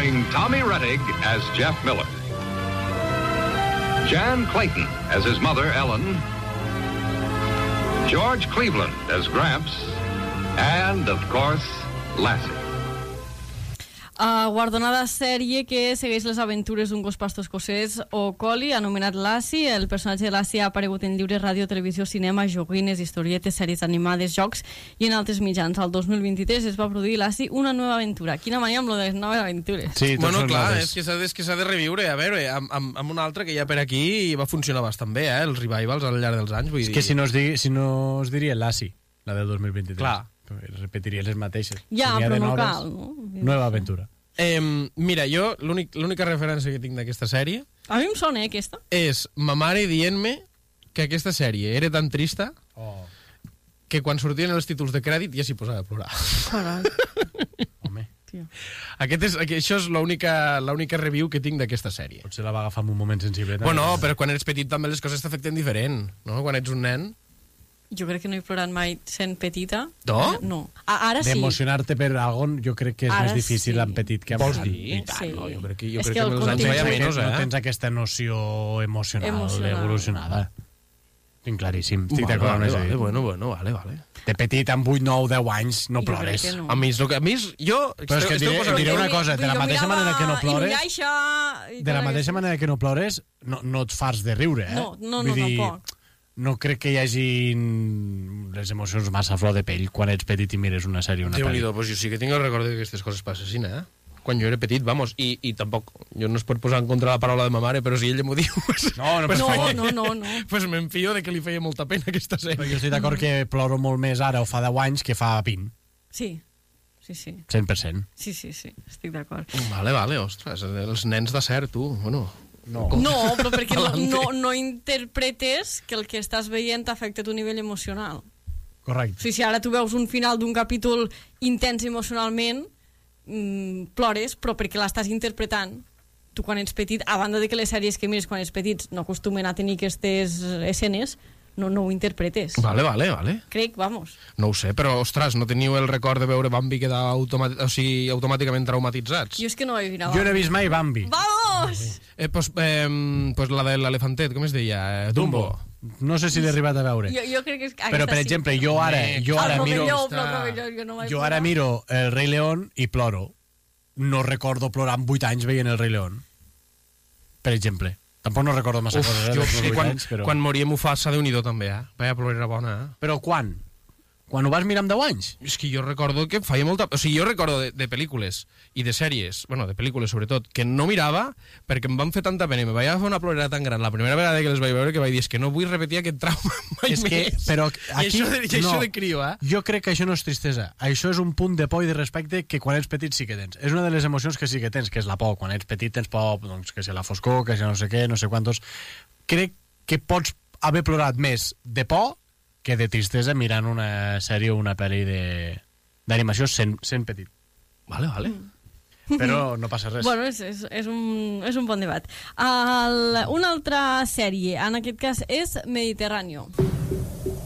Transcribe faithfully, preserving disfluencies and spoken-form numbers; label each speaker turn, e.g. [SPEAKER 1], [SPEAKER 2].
[SPEAKER 1] starring Tommy Rettig as Jeff Miller, Jan Clayton as his mother, Ellen, George Cleveland as Gramps, and, of course, Lassie.
[SPEAKER 2] Uh, guardonada sèrie que segueix les aventures d'un gos pastor escocès o collie anomenat Lassie. El personatge de Lassie ha aparegut en llibres, ràdio, televisió, cinema, joguines, historietes, sèries animades, jocs i en altres mitjans. El dos mil vint-i-tres es va produir Lassie, una nova aventura. Quina mania amb lo de les noves aventures.
[SPEAKER 3] Sí,
[SPEAKER 4] bueno, clar, és que s'ha de, que s'ha de reviure. A veure, amb, amb, amb una altra que hi ha per aquí i va funcionar bastant bé, eh, els revivals al llarg dels anys. Vull
[SPEAKER 3] és
[SPEAKER 4] dir...
[SPEAKER 3] que si no es, di, si no es diria Lassie, la del dos mil vint-i-tres.
[SPEAKER 4] Clar.
[SPEAKER 3] Repetiria les mateixes.
[SPEAKER 2] Ja,
[SPEAKER 3] Tenia
[SPEAKER 2] però no
[SPEAKER 3] noves,
[SPEAKER 2] cal, no?
[SPEAKER 3] Nova aventura.
[SPEAKER 4] Eh, mira, jo l'única referència que tinc d'aquesta sèrie
[SPEAKER 2] A mi em sona, eh, aquesta.
[SPEAKER 4] és ma mare dient-me que aquesta sèrie era tan trista
[SPEAKER 3] Oh.
[SPEAKER 4] que quan sortien els títols de crèdit ja s'hi posava a plorar.
[SPEAKER 2] Carai.
[SPEAKER 3] Home,
[SPEAKER 4] Aquest és, aquest, això és l'única l'única review que tinc d'aquesta sèrie.
[SPEAKER 3] potser la va agafar en un moment sensible. també.
[SPEAKER 4] Bueno, però quan ets petit també les coses t'afecten diferent, no? Quan ets un nen...
[SPEAKER 2] Jo crec que no he plorat mai sent petita.
[SPEAKER 4] No?
[SPEAKER 2] No. A, ara sí.
[SPEAKER 3] D'emocionar-te per algo jo crec que és
[SPEAKER 2] Ara
[SPEAKER 3] més difícil
[SPEAKER 2] sí.
[SPEAKER 3] en petit que en
[SPEAKER 4] Vols
[SPEAKER 3] gran.
[SPEAKER 4] dir?
[SPEAKER 3] I tant,
[SPEAKER 2] Sí.
[SPEAKER 4] No, jo crec que, jo
[SPEAKER 2] És
[SPEAKER 4] crec
[SPEAKER 2] que
[SPEAKER 4] que
[SPEAKER 2] el
[SPEAKER 4] amb els anys
[SPEAKER 2] contingut-
[SPEAKER 4] veia menys,
[SPEAKER 3] No
[SPEAKER 4] eh?
[SPEAKER 3] tens aquesta noció emocional,
[SPEAKER 2] Emocional.
[SPEAKER 3] evolucionada. Tinc claríssim. Estic
[SPEAKER 4] Vale,
[SPEAKER 3] d'acord amb
[SPEAKER 4] vale,
[SPEAKER 3] això.
[SPEAKER 4] vale, bueno, bueno, vale, vale.
[SPEAKER 3] De petit, amb vuit, nou, deu anys, no
[SPEAKER 2] Jo
[SPEAKER 3] plores.
[SPEAKER 2] crec que no.
[SPEAKER 4] A mi, és el que, a mi és, jo...
[SPEAKER 3] Però és que
[SPEAKER 4] esteu
[SPEAKER 3] diré-
[SPEAKER 4] posant-
[SPEAKER 3] diré una cosa, de la
[SPEAKER 2] Jo
[SPEAKER 3] mateixa
[SPEAKER 2] mirava
[SPEAKER 3] manera que no plores-
[SPEAKER 2] Inuyasha i
[SPEAKER 3] De la
[SPEAKER 2] tot
[SPEAKER 3] mateixa
[SPEAKER 2] això.
[SPEAKER 3] manera que no plores, no, no et fas de riure, eh?
[SPEAKER 2] No, no, no,
[SPEAKER 3] Vull dir,
[SPEAKER 2] tampoc.
[SPEAKER 3] no crec que hi hagi les emocions massa a flor de pell quan ets petit i mires una sèrie o una pel·li.
[SPEAKER 4] Déu-n'hi-do, pues jo sí que tinc el record que aquestes coses passessin, eh? Quan jo era petit, vamos, i, i tampoc, jo no es pot posar en contra la paraula de ma mare, però si ella m'ho diu, pues,
[SPEAKER 3] No, no,
[SPEAKER 4] pues,
[SPEAKER 2] No,
[SPEAKER 4] feia-
[SPEAKER 2] no, no, no.
[SPEAKER 4] pues m'enfio de que li feia molta pena aquesta
[SPEAKER 3] Però
[SPEAKER 4] sèrie.
[SPEAKER 3] jo estic d'acord que ploro molt més ara o fa deu anys que fa vint,
[SPEAKER 2] Sí, sí, sí.
[SPEAKER 3] cent per cent.
[SPEAKER 2] Sí, sí, sí, estic d'acord.
[SPEAKER 4] Vale, vale, ostres, els nens de cert, tu, bueno...
[SPEAKER 3] No.
[SPEAKER 2] No, però perquè no,
[SPEAKER 4] Adelante.
[SPEAKER 2] no, no interpretes que el que estàs veient t'afecta a tu nivell emocional. O
[SPEAKER 3] Correcte.
[SPEAKER 2] sigui, si ara tu veus un final d'un capítol intens emocionalment, mmm, plores, però perquè l'estàs interpretant. Tu quan ets petit, a banda de que les sèries que mires quan ets petits no acostumen a tenir aquestes escenes, no, no ho interpretes.
[SPEAKER 4] Vale, vale, vale.
[SPEAKER 2] Crec, vamos.
[SPEAKER 4] No ho sé, però, ostres, no teniu el record de veure Bambi quedar automàtic, o sigui, automàticament traumatitzats?
[SPEAKER 2] Jo és que no ho he vist.
[SPEAKER 3] Jo no he vist mai Bambi.
[SPEAKER 2] Vamos!
[SPEAKER 4] Eh, pues, eh, pues la de l'elefantet, com es deia? Eh, Dumbo.
[SPEAKER 3] No sé si l'he arribat a veure.
[SPEAKER 2] Jo, jo crec que és,
[SPEAKER 3] Però, per
[SPEAKER 2] aquesta
[SPEAKER 3] exemple, jo ara, jo
[SPEAKER 2] sí.
[SPEAKER 3] ara
[SPEAKER 2] El
[SPEAKER 3] miro...
[SPEAKER 2] rovelló, però el rovelló, jo no vaig
[SPEAKER 3] Jo
[SPEAKER 2] plorar.
[SPEAKER 3] ara miro El Rei León i ploro. No recordo plorar amb vuit anys veient El Rei León. Per exemple. Tampoc no recordo massa
[SPEAKER 4] Uf,
[SPEAKER 3] coses, eh,
[SPEAKER 4] jo,
[SPEAKER 3] dels
[SPEAKER 4] sí,
[SPEAKER 3] vuit
[SPEAKER 4] quan,
[SPEAKER 3] anys, però...
[SPEAKER 4] quan moria Mufasa, Déu-n'hi-do també, eh? Vaya plorera bona, eh?
[SPEAKER 3] Però quan? Quan ho vas mirar amb deu anys?
[SPEAKER 4] És que jo recordo que feia molta... O sigui, jo recordo de, de pel·lícules i de sèries, bueno, de pel·lícules sobretot, que no mirava perquè em van fer tanta pena i me vaig agafar una plorera tan gran la primera vegada que les vaig veure que vaig dir és que no vull repetir aquest trauma mai
[SPEAKER 3] És que,
[SPEAKER 4] més.
[SPEAKER 3] però
[SPEAKER 4] I
[SPEAKER 3] aquí...
[SPEAKER 4] això de, i això de crio, eh?
[SPEAKER 3] Jo crec que això no és tristesa. Això és un punt de por i de respecte que quan ets petit sí que tens. És una de les emocions que sí que tens, que és la por. Quan ets petit tens por, doncs, que si la foscor, que si no sé què, no sé quantos... Crec que pots haver plorat més de por que de tristesa mirant una sèrie o una pel·li de- d'animació sent, sent petit.
[SPEAKER 4] Vale, vale.
[SPEAKER 3] Però no passa res.
[SPEAKER 2] Bueno, és, és, és, un, és un bon debat. El, una altra sèrie, en aquest cas, és Mediterráneo.